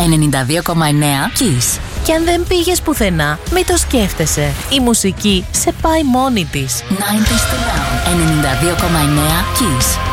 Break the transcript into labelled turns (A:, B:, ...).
A: 92,9 Kiss.
B: Και αν δεν πήγες πουθενά, μην το σκέφτεσαι. Η μουσική σε πάει μόνη της.
A: 90's to now. 92,9 Kiss.